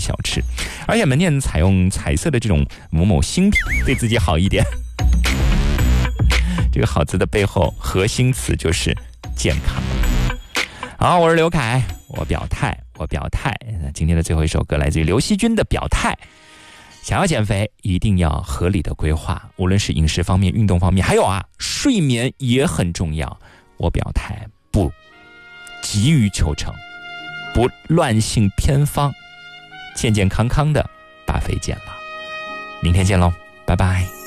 小吃。而且门店采用彩色的这种某某星品，对自己好一点。这个好字的背后核心词就是健康。好，我是刘凯，我表态。今天的最后一首歌来自于刘惜君的《表态》。想要减肥，一定要合理的规划，无论是饮食方面、运动方面，还有睡眠也很重要。我表态，不急于求成，不乱信偏方，健健康康的把肥减了。明天见喽，拜拜。